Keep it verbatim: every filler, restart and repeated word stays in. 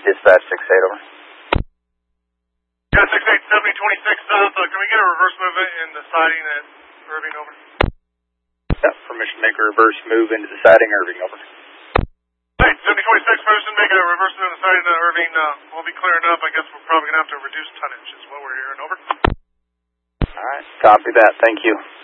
dispatch six eight, over. Yeah, six eight, seventy twenty-six south. Uh, can we get a reverse move in the siding at Irving, over? Yeah, permission to make a reverse move into the siding, Irving, over. Hey, seventy twenty-six, permission to make a reverse move in the siding at Irving. Uh, we'll be clearing up. I guess we're probably going to have to reduce tonnage is what we're hearing, over. All right, copy that. Thank you.